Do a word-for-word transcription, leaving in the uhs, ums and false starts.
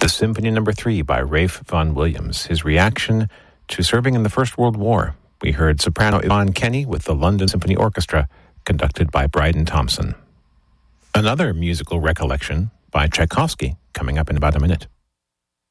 The Symphony Number Three by Ralph Vaughan Williams, his reaction to serving in the First World War. We heard soprano Yvonne Kenny with the London Symphony Orchestra, conducted by Bryden Thompson. Another musical recollection by Tchaikovsky, coming up in about a minute.